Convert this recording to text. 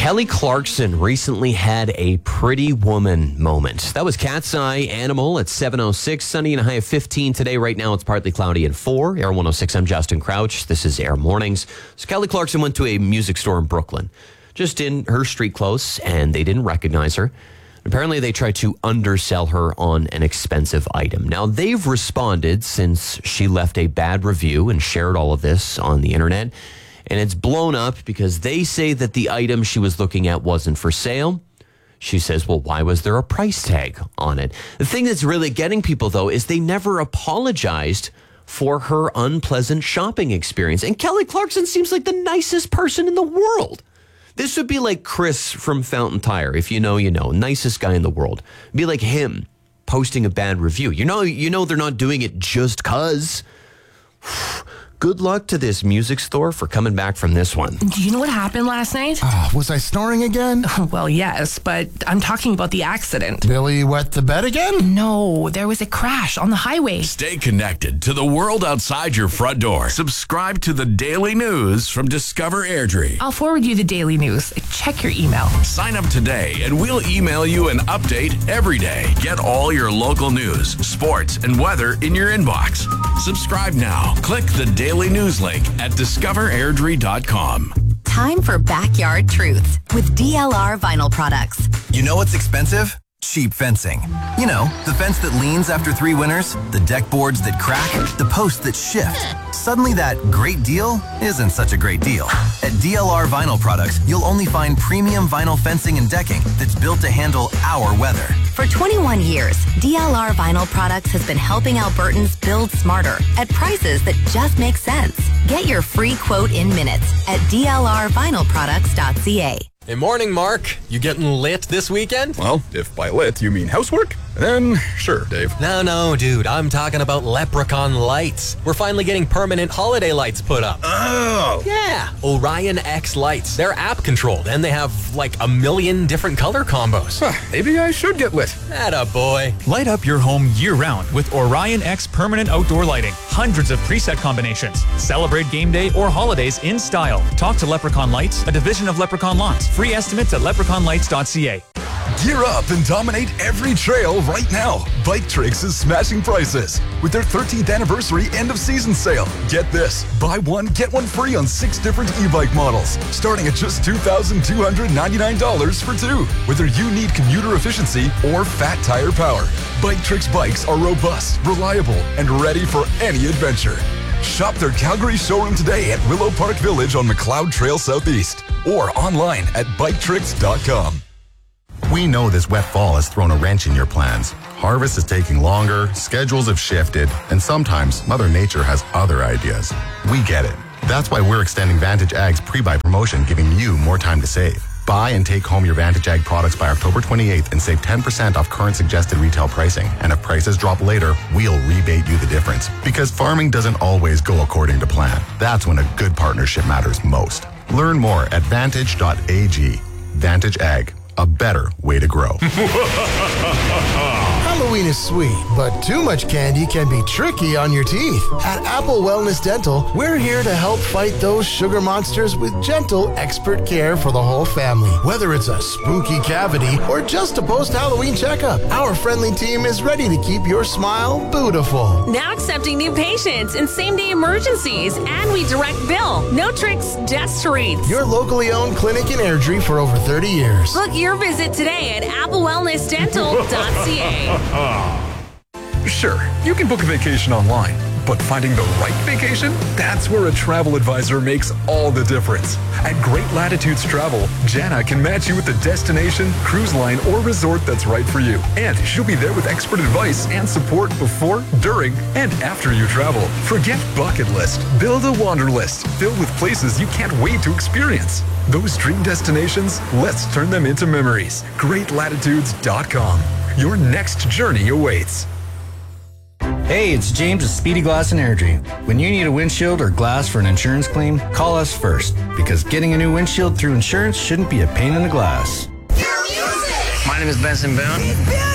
Kelly Clarkson recently had a pretty woman moment. That was Cat's Eye Animal at 7:06. Sunny and a high of 15 today. Right now it's partly cloudy at 4. Air 106, I'm Justin Crouch. This is Air Mornings. So Kelly Clarkson went to a music store in Brooklyn, just in her street clothes, and they didn't recognize her. Apparently they tried to undersell her on an expensive item. Now they've responded since she left a bad review and shared all of this on the internet. And it's blown up because they say that the item she was looking at wasn't for sale. She says, well, why was there a price tag on it? The thing that's really getting people, though, is they never apologized for her unpleasant shopping experience. And Kelly Clarkson seems like the nicest person in the world. This would be like Chris from Fountain Tire. If you know, you know. Nicest guy in the world. It'd be like him posting a bad review. You know they're not doing it just 'cause. Good luck to this music store for coming back from this one. Do you know what happened last night? Was I snoring again? Well, yes, but I'm talking about the accident. Billy wet the bed again? No, there was a crash on the highway. Stay connected to the world outside your front door. Subscribe to the daily news from Discover Airdrie. I'll forward you the daily news. Check your email. Sign up today and we'll email you an update every day. Get all your local news, sports, and weather in your inbox. Subscribe now. Click the daily news link at discoverairdrie.com. Time for Backyard Truths with DLR Vinyl Products. You know what's expensive? Cheap fencing. You know, the fence that leans after 3 winters, the deck boards that crack, the posts that shift. Suddenly that great deal isn't such a great deal. At DLR Vinyl Products, you'll only find premium vinyl fencing and decking that's built to handle our weather. For 21 years, DLR Vinyl Products has been helping Albertans build smarter at prices that just make sense. Get your free quote in minutes at dlrvinylproducts.ca. Hey, morning, Mark. You getting lit this weekend? Well, if by lit you mean housework, then sure, Dave. No, dude. I'm talking about Leprechaun Lights. We're finally getting permanent holiday lights put up. Oh! Yeah, Orion X lights. They're app controlled, and they have like a million different color combos. Maybe I should get lit. Atta boy. Light up your home year-round with Orion X permanent outdoor lighting. Hundreds of preset combinations. Celebrate game day or holidays in style. Talk to Leprechaun Lights, a division of Leprechaun Lawns. Free estimates at leprechaunlights.ca. Gear up and dominate every trail right now. Bike Tricks is smashing prices with their 13th anniversary end-of-season sale. Get this, buy one, get one free on 6 different e-bike models, starting at just $2,299 for 2. Whether you need commuter efficiency or fat tire power, Bike Tricks bikes are robust, reliable, and ready for any adventure. Shop their Calgary showroom today at Willow Park Village on McLeod Trail Southeast or online at biketricks.com. We know this wet fall has thrown a wrench in your plans. Harvest is taking longer, schedules have shifted, and sometimes Mother Nature has other ideas. We get it. That's why we're extending Vantage Ag's pre-buy promotion, giving you more time to save. Buy and take home your Vantage Ag products by October 28th and save 10% off current suggested retail pricing. And if prices drop later, we'll rebate you the difference. Because farming doesn't always go according to plan. That's when a good partnership matters most. Learn more at vantage.ag. Vantage Ag, a better way to grow. Halloween is sweet, but too much candy can be tricky on your teeth. At Apple Wellness Dental, we're here to help fight those sugar monsters with gentle, expert care for the whole family. Whether it's a spooky cavity or just a post-Halloween checkup, our friendly team is ready to keep your smile beautiful. Now accepting new patients in same-day emergencies, and we direct bill. No tricks, just treats. Your locally owned clinic in Airdrie for over 30 years. Book your visit today at applewellnessdental.ca. Sure, you can book a vacation online, but finding the right vacation? That's where a travel advisor makes all the difference. At Great Latitudes Travel, Jana can match you with the destination, cruise line, or resort that's right for you. And she'll be there with expert advice and support before, during, and after you travel. Forget bucket list. Build a wander list filled with places you can't wait to experience. Those dream destinations, let's turn them into memories. GreatLatitudes.com. Your next journey awaits. Hey, it's James with Speedy Glass in Airdrie. When you need a windshield or glass for an insurance claim, call us first, because getting a new windshield through insurance shouldn't be a pain in the glass. My name is Benson Boone.